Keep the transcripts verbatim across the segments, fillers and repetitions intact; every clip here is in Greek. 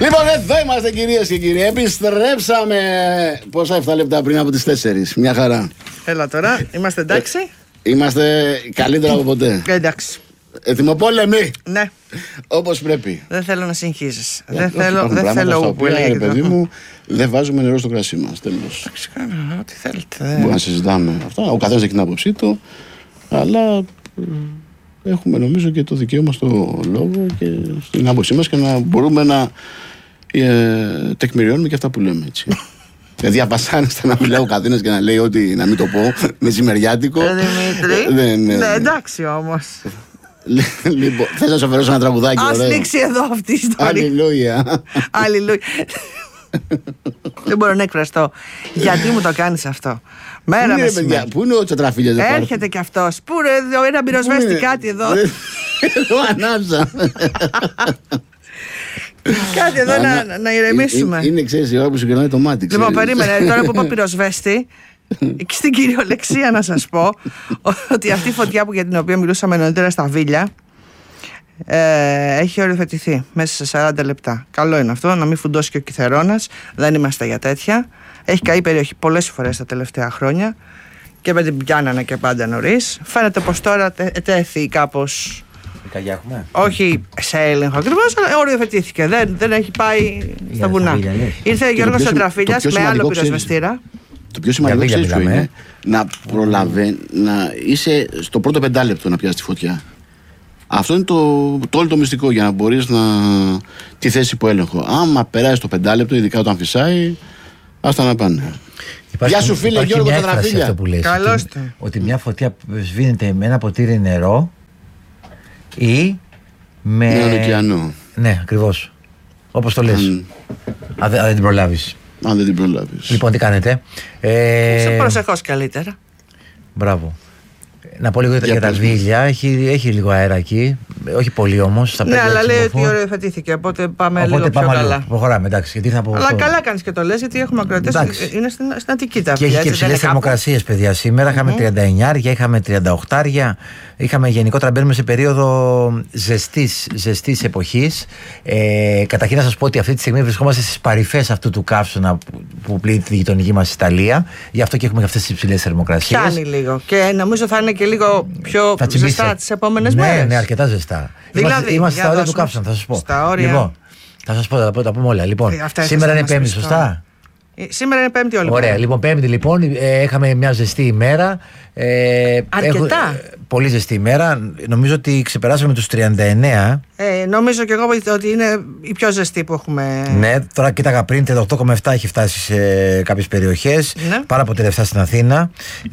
Λοιπόν, εδώ είμαστε κυρίες και κύριοι. Επιστρέψαμε. Πόσα εφτά λεπτά πριν από τις τέσσερις. Μια χαρά. Έλα τώρα, είμαστε εντάξει. Ε, είμαστε καλύτερα από ποτέ. Εντάξει. Ετοιμοπόλεμοι. Ναι. Όπως πρέπει. Δεν θέλω να συγχύζεις. Ε, δεν όχι, θέλω, δεν θέλω που έλεγε. Παιδί μου, δεν βάζουμε νερό στο κρασί μας. Τέλος. Ξέρω, ό,τι θέλετε. Μπορούμε να συζητάμε αυτά. Ο καθένας έχει την άποψή του. Αλλά έχουμε νομίζω και το δικαίωμα στο λόγο και στην άποψή μας και να μπορούμε να ε, τεκμηριώνουμε και αυτά που λέμε. Έτσι. Δηλαδή, απασάνεστε να μιλάω ο καθένας και να λέει ότι να μην το πω μεσημεριάτικο. Δημήτρη. Ναι, ναι, ναι, εντάξει όμως. Λοιπόν, θες να σου αφαιρέσω ένα τραγουδάκι? Ας λήξει εδώ αυτή η ιστορία. Αλληλούια. Αλληλούια. Δεν μπορώ να εκφραστώ. Γιατί μου το κάνεις αυτό? Μέρα μεσημέρι. Πού είναι ο Τσατραφίλιας? Έρχεται κι αυτός. Πού είναι ένα πυροσβέστη κάτι εδώ? Εδώ ανάψα. Κάτι εδώ να, να ηρεμήσουμε. Είναι, είναι ξέρεις η ώρα που σου κερνάει το μάτι. Λοιπόν, περίμενε, τώρα που είπα πυροσβέστη, και στην κυριολεξία να σας πω ότι αυτή η φωτιά που για την οποία μιλούσαμε νωρίτερα στα Βίλια ε, έχει οριοθετηθεί μέσα σε σαράντα λεπτά. Καλό είναι αυτό, να μην φουντώσει και ο Κιθερώνας. Δεν είμαστε για τέτοια. Έχει καεί περιοχή πολλές φορές τα τελευταία χρόνια και με την πιάνανε και πάντα νωρίς. Φαίνεται πως τώρα τέθη κάπως. Έχουμε. Όχι σε έλεγχο ακριβώς, αλλά οριοθετήθηκε. Δεν, δεν έχει πάει στα βουνά. Ήρθε ο Γιώργος Τσατραφίλιας με άλλο πυροσβεστήρα. Το πιο σημαντικό ξέρεις ποιο είναι? Να προλαβαίνει, να είσαι στο πρώτο πεντάλεπτο να πιάσεις τη φωτιά. Αυτό είναι το, το όλο το μυστικό για να μπορείς να τη θέσεις υπό έλεγχο. Άμα περάσει το πεντάλεπτο, ειδικά όταν φυσάει, άστα να πάνε. Υπάρχει, Γεια σου φίλε Γιώργο Τσατραφίλια. Καλώς ότι, ότι μια φωτιά σβήνεται με ένα ποτήρι νερό ή με... με έναν ωκεανό. Ναι, ακριβώς. Όπως το λες. Αν, αν δεν την προλάβεις. Αν δεν την προλάβεις. Λοιπόν, τι κάνετε? Ε... Σε προσεχώς καλύτερα. Μπράβο. Να πω λίγο για, για τα Βίλια. Έχει, έχει λίγο αέρα εκεί. Όχι πολύ όμως. Ναι, αλλά λέει ότι οριοθετήθηκε. Οπότε πάμε οπότε λίγο πάμε πιο καλά. Λίγο. Προχωράμε, εντάξει. Γιατί θα πω αλλά αυτό. Καλά κάνεις και το λες, γιατί έχουμε ακροατές. Είναι στην, στην Αττική τα και έχει και ψηλές θερμοκρασίες, παιδιά. Σήμερα mm-hmm. είχαμε τριάντα εννιά, είχαμε τριάντα οκτώ. Είχαμε γενικότερα μπαίνουμε σε περίοδο ζεστής, ζεστής εποχής. Ε, καταρχήν να σας πω ότι αυτή τη στιγμή βρισκόμαστε στις παρυφές αυτού του καύσωνα που, που πλήττει τη γειτονική μας Ιταλία. Γι' αυτό και έχουμε αυτές τις υψηλές θερμοκρασίες. Πιάνει λίγο. Και νομίζω θα είναι και λίγο πιο ζεστά τις επόμενες ναι, μέρες. Ναι, αρκετά ζεστά. Δηλαδή, είμαστε είμαστε στα όρια του καύσωνα, θα σας πω. Στα όρια. Λοιπόν, θα σας πω, θα τα πούμε όλα. Λοιπόν, σήμερα είναι Πέμπτη, σωστά? Σήμερα είναι Πέμπτη όλη. Ωραία, λοιπόν, Πέμπτη λοιπόν, ε, είχαμε μια ζεστή ημέρα. Ε, Αρκετά. Έχω, ε, πολύ ζεστή ημέρα. Νομίζω ότι ξεπεράσαμε τους τριάντα εννέα. Ε, νομίζω και εγώ ότι είναι η πιο ζεστή που έχουμε. Ναι, τώρα κοίταγα πριν, τριάντα οκτώ κόμμα επτά έχει φτάσει σε κάποιες περιοχές. Ναι. Πάρα από τριάντα επτά στην Αθήνα.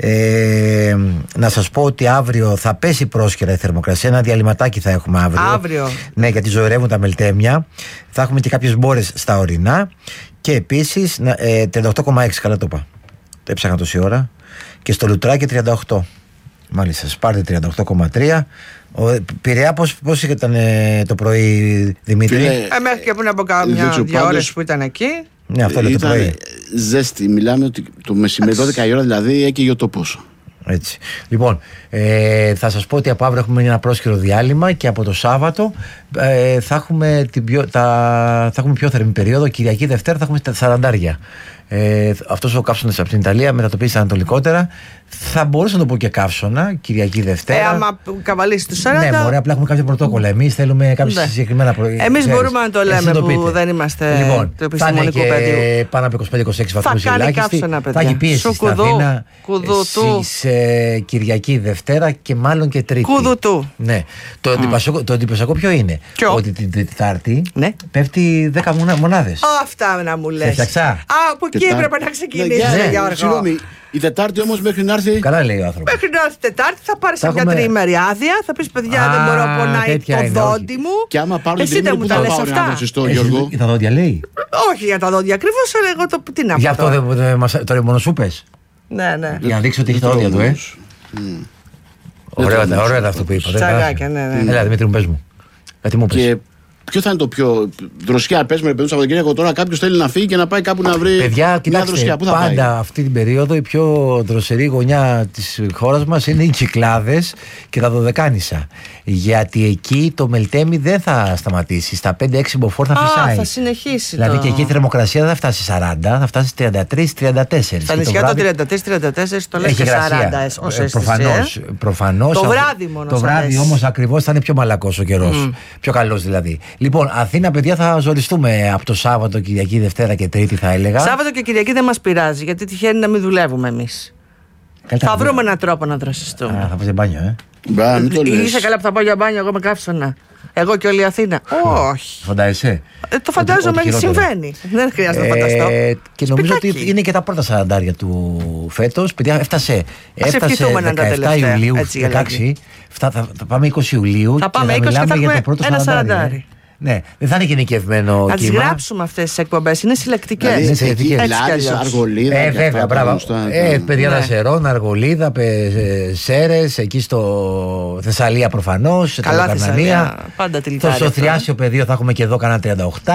Ε, να σας πω ότι αύριο θα πέσει πρόσχερα η θερμοκρασία. Ένα διαλυματάκι θα έχουμε αύριο. Αύριο. Ναι, γιατί ζωηρεύουν τα μελτέμια. Θα έχουμε και κάποιες μπόρες στα ορεινά. Και επίσης ε, τριάντα οκτώ κόμμα έξι, καλά το είπα. Το έψαχνα τόση ώρα. Και στο Λουτράκι τριάντα οκτώ. Μάλιστα, Σπάρτη τριάντα οκτώ κόμμα τρία. Ο Πειραιά πώς, πώς ήταν ε, το πρωί, Δημήτρη? Ε, μέχρι και πριν από κάμια δύο ώρες που ήταν εκεί. Ναι, αυτό είναι το πρωί. Ζέστη, μιλάμε ότι το μεσημέρι δώδεκα η ώρα δηλαδή έκαιγε ο τόπος. Έτσι. Λοιπόν, ε, θα σας πω ότι από αύριο έχουμε ένα πρόσχερο διάλειμμα και από το Σάββατο ε, θα, έχουμε την πιο, τα, θα έχουμε πιο θερμή περίοδο. Κυριακή Δευτέρα θα έχουμε τα σαραντάρια. Ε, αυτός ο καύσωνας από την Ιταλία μετατοπίζει ανατολικότερα. Θα μπορούσα να το πω και καύσωνα Κυριακή Δευτέρα. Ε, άμα καβαλήσει τους σαράντα. Ναι, μωρέ, απλά έχουμε κάποια πρωτόκολλα. Εμείς θέλουμε κάποια ναι. συγκεκριμένα πρωτόκολλα. Εμείς μπορούμε να το λέμε το που δεν είμαστε λοιπόν, του επιστημονικού πεδίου. Πάνω από είκοσι πέντε είκοσι έξι βαθμούς ελάχιστη. Θα έχει πίεση στην Αθήνα στις ε, Κυριακή Δευτέρα και μάλλον και Τρίτη. Κουδουτού. Ναι. Το, mm. το εντυπωσιακό ποιο είναι? Ποιο? Ότι την Τετάρτη ναι. πέφτει δέκα μονάδες. Αυτά να μου λες. Φτιαξά. Α, από εκεί έπρεπε να ξεκινήσει. Συγγνώμη. Η Τετάρτη όμως μέχρι να έρθει. Καλά λέει ο άνθρωπος. Μέχρι να έρθει Τετάρτη θα πάρει μια έχουμε... τριήμερη άδεια. Θα πει παιδιά, Α, δεν μπορώ να πονάει το δόντι μου. Και άμα πάρουν την τριήμερη, πού θα πάω να έρθει στο Γιώργο? Για τα δόντια λέει. Όχι για τα δόντια ακριβώς, αλλά εγώ το τι να πω. Γι' αυτό το μόνο σου πες. Ναι, ναι. Για να δείξει ότι έχει τα δόντια του, ε. Ωραία αυτό που είπα. Τσαγάκια, ναι, ναι. Έλα, Δημήτρη μου, πες μου. Και ποιο θα είναι το πιο δροσιά, πες με παιδί του Σαββατοκύριακο τώρα κάποιο θέλει να φύγει και να πάει κάπου να βρει. Παιδιά, μια δροσιά. Πού θα πάντα πάει? αυτή την περίοδο η πιο δροσερή γωνιά της χώρας μας είναι οι Κυκλάδες και τα Δωδεκάνησα. Γιατί εκεί το μελτέμι δεν θα σταματήσει. Στα πέντε έξι μποφόρ θα φυσάει. Α, θα συνεχίσει. Δηλαδή το... και εκεί η θερμοκρασία δεν θα φτάσει σαράντα, θα φτάσει τριάντα τρία τριάντα τέσσερα. Στα νησιά το τριάντα τρία τριάντα τέσσερα το λες και σαράντα ως αίσθηση. Προφανώς, ε? προφανώς. Το βράδυ μόνο. Το βράδυ όμως ακριβώς θα είναι πιο μαλακός ο καιρός. Mm. Πιο καλός δηλαδή. Λοιπόν, Αθήνα, παιδιά, θα ζοριστούμε από το Σάββατο, Κυριακή, Δευτέρα και Τρίτη, θα έλεγα. Σάββατο και Κυριακή δεν μας πειράζει, γιατί τυχαίνει να μην δουλεύουμε εμείς. Θα βρούμε έναν τρόπο να δροσιστούμε. Α, θα πας για μπάνιο, ε. Μπα, μην το λες. Είσαι καλά που θα πάω για μπάνιο, εγώ με καύσωνα. Εγώ και όλη η Αθήνα. Όχι. Φαντάζεσαι. Ε, το φαντάζομαι ότι συμβαίνει. Δεν χρειάζεται να φανταστώ. Ε, και νομίζω Σπιτάκι. ότι είναι και τα πρώτα σαραντάρια του φέτος. Παιδιά, έφτασε, έφτασε ευχηθούμε να είναι τα δεκαεπτά τελευταία, Ιουλίου. έτσι, δεκαέξι, θα, θα, θα πάμε είκοσι Ιουλίου. Θα πάμε και είκοσι θα και θα μιλάμε για το έχουμε πρώτο ένα σαραντάρι. σαραντάρι. Ε. Ναι, δεν θα είναι γενικευμένο Να τις κύμα. γράψουμε αυτές τις εκπομπές. Είναι συλλεκτικές. Δηλαδή, είναι εκεί, συλλεκτικές. Έτσι κι Λάρις, αλλιώς. Αργολίδα. Ε, και βέβαια, αυτά τα μπράβο. γνωστά, Ε, τα- παιδιά Ναι. Δασερών, Αργολίδα, πε- ε, Σέρες, εκεί στο Θεσσαλία προφανώς. Καλά Τελοκαρνανία. Θεσσαλία. Πάντα τη Το λιτάρια στο αυτά. Θριάσιο πεδίο θα έχουμε και εδώ κανένα τριάντα οκτώ.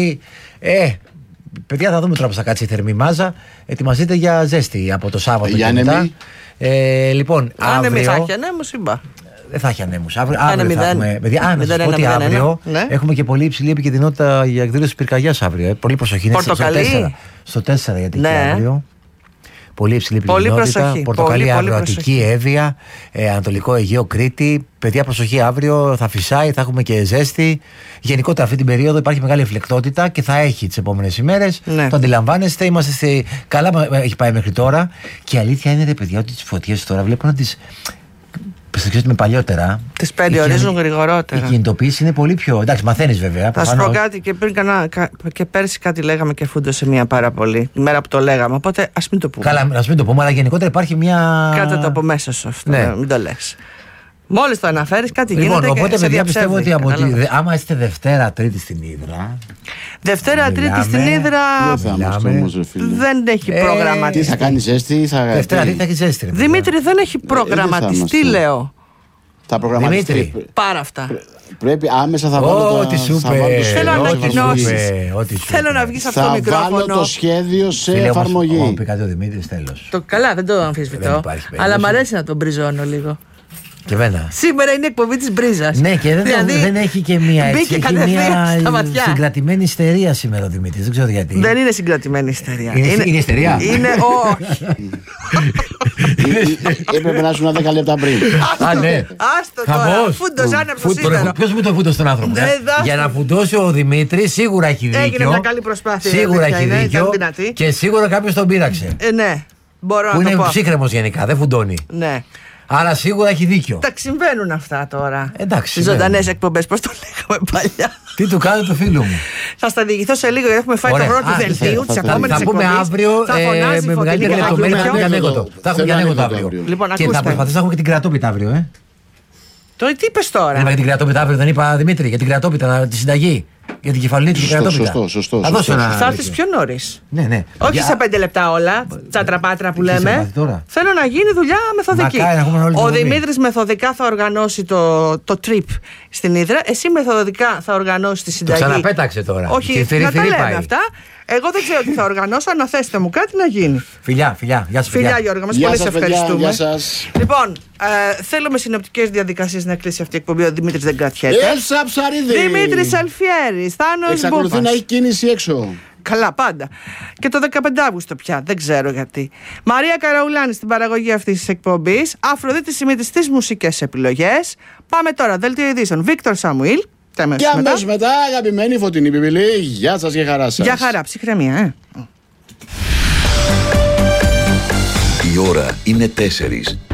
Ε, παιδιά, θα δούμε τώρα πώς θα κάτσει η θερμή μάζα. Ετοιμαστείτε για ζέστη από το Σάββατο Για και μετά. ανέμι. Ε, λοιπόν, Άνεμι θα αύριο. έχει ανέμους ή μπα. Δεν θα έχει ανέμους. Αύριο, Ένα αύριο θα μηδέν. έχουμε. Παιδιά, α, να Μηδέν, σας πω ένα, ότι μηδέν, αύριο ένα. Ναι. έχουμε και πολύ υψηλή επικίνδυνοτητα για εκδήλωση πυρκαγιάς αύριο. Ε. Πολύ προσοχή. Είναι στο Πορτοκαλί. τέσσερα. Στο τέσσερα γιατί Ναι. και αύριο. Πολύ υψηλή Πολύ επικίνδυνοτητα. προσοχή. Πορτοκαλί Πολύ, αύριο, πολύ Αττική, προσοχή. Εύβοια, ε, Ανατολικό Αιγαίο, Κρήτη. Παιδιά, προσοχή αύριο, θα φυσάει, θα έχουμε και ζέστη. Γενικότερα αυτή την περίοδο υπάρχει μεγάλη εφλεκτότητα και θα έχει τις επόμενες ημέρες. Ναι. Το αντιλαμβάνεστε, είμαστε στη... καλά, μα- έχει πάει μέχρι τώρα. Και η αλήθεια είναι, ρε παιδιά, ότι τις φωτιές τώρα βλέπω να τις. Πιστεύω με παλιότερα. Τις περιορίζουν Η κιν- γρηγορότερα. Η κινητοποίηση είναι πολύ πιο. Εντάξει, μαθαίνεις βέβαια. Θα σου πω προφανώς. κάτι και, πριν κανά, κα- και πέρσι κάτι λέγαμε και φούντωσε μία πάρα πολύ. Τη μέρα που το λέγαμε. Οπότε ας μην το πούμε. Καλά, α μην το πούμε, αλλά γενικότερα υπάρχει μια. Κράτα το από μέσα σου αυτό. Ναι. Μην το λες. Μόλις το αναφέρεις κάτι Λοιπόν, γίνεται οπότε και σε παιδιά πιστεύω ότι διαψεύδει. από τη, Κατάλαβες. δε- άμα είστε Δευτέρα, Τρίτη στην Ύδρα. Δευτέρα, Τρίτη Μιλάμε. στην Ύδρα Δεν θα είμαστε Μιλάμε. όμως, ρε φίλε. δεν έχει Ε, Τι προγραμματιστεί. θα κάνει ζέστη, θα. Δευτέρα, τι- Τρίτη θα έχει ζέστη. ρε παιδιά. Δημήτρη, δεν έχει δεν θα προγραμματιστεί, είμαστε. λέω. Θα προγραμματιστεί. Δημήτρη. Πάρα αυτά. Πρέπει άμεσα θα βάλω το. Ό,τι σου θα βάλω το είπε. σχέδιο. Θέλω ό,τι σου ανακοινώσεις. είπε, ό,τι σου Θέλω είπε. να βγεις αυτό το Θα βάλω μικρόφωνο. το σχέδιο σε Φίλε, όμως, εφαρμογή. Μου πει κάτι ο Δημήτρης, τέλος. Το, καλά, δεν το Δεν αμφισβητώ. υπάρχει περίπτωση. Αλλά μ' αρέσει να τον μπριζώνω λίγο. Και βένα. Σήμερα είναι η εκπομπή της μπρίζας. Ναι, και δεν, Δηλαδή, δεν έχει και μία έτσι. μπήκε Έχει κατευθείαν μία στα ματιά. συγκρατημένη ιστερία σήμερα ο Δημήτρης. Δεν ξέρω γιατί. Δεν είναι συγκρατημένη ιστερία. Είναι- είναι ιστερία? Είναι, όχι. Έπρεπε να ήσουν δέκα λεπτά πριν. Α, ναι. Άστο τώρα. Χαμός. Φούντος άνεψο Φου- τώρα, σήμερα. Ποιος μου το φούντωσε τον άνθρωπο. Ναι, ε? δάφτω. Για να φουντώσει ο Δημήτρης σίγουρα έχει δίκιο. Έγινε μια καλή προσπάθεια, Σίγουρα αλήθεια έχει είναι, δίκιο. ήταν δυνατή. Και σίγουρα κάποιος τον πείραξε. Ε, ναι. Μπορώ Που να το είναι πω. ψύχρεμος γενικά, δεν φουντώνει. Ναι. Άρα σίγουρα έχει δίκιο. Τα συμβαίνουν αυτά τώρα. Εντάξει, Στις συμβαίνουν. ζωντανές εκπομπές, πώς το λέγαμε παλιά. Τι του κάνει το φίλο μου. Θα στα διηγηθώ σε λίγο γιατί έχουμε φάει Ωραία. το πρώτο Α, δελτίου θα- τη θα- επόμενη Θα πούμε αύριο ε, με μεγαλύτερη λεπτομέρεια. Θα έχουμε και ανέκδοτο. Θα έχουμε και Θέλω ανέκδοτο ανέκδοτο αύριο. αύριο. Λοιπόν, Και θα ακούστε. προσπαθήσω να έχουμε και την κρατόπιτα αύριο, ε. Το τι είπες Δεν είπα τώρα. για την κρατόπιτα αύριο, δεν είπα Δημήτρη, για την κρατόπιτα, να- τη συνταγή. Για την κεφαλή και την Σωστό, κρατόπιτα. σωστό, σωστό, Θα δώσω σωστό. ένα. Θα έρθει τέτοιο. πιο νωρί. Ναι, ναι. Όχι Για- σε πέντε λεπτά όλα, τσατραπάτρα που Τι σε λέμε. μάθει τώρα? Θέλω να γίνει δουλειά μεθοδική. Μακάρι να έχουμε όλη την Ο εκπομπή. Δημήτρης μεθοδικά θα οργανώσει το, το trip στην Ύδρα. Εσύ μεθοδικά θα οργανώσει τη Το συνταγή. ξαναπέταξε τώρα. Όχι, Και φυρί, να τα φυρί λέμε πάει. αυτά. Εγώ δεν ξέρω τι θα οργανώσω. Αναθέστε μου κάτι να γίνει. Φιλιά, φιλιά. Γεια σου, Φιλιά, φιλιά. Γιώργο, μας Γεια πολύ σε σας, παιδιά. ευχαριστούμε. Γεια σας. Λοιπόν, ε, θέλω με συνοπτικές διαδικασίες να κλείσει αυτή η εκπομπή. Ο Δημήτρης δεν κρατιέται. Έλσα Ψαρίδη. Δημήτρης Αλφιέρης, Θάνος Εξακολουθεί Μπούπας. να έχει κίνηση έξω. Καλά, πάντα. Και το δεκαπέντε Αυγούστου πια, δεν ξέρω γιατί. Μαρία Καραουλάνη στην παραγωγή αυτής της εκπομπής. Αφροδίτη Σιμίτη στις μουσικές επιλογές. Πάμε τώρα, δελτίο ειδήσεων. Βίκτορ Σαμουήλ. Και αμέσως μετά, αγαπημένη Φωτεινή Πιπιλή, γεια σας και χαρά σας. Για χαρά, ψυχραιμία, ε. Η ώρα είναι τέσσερις.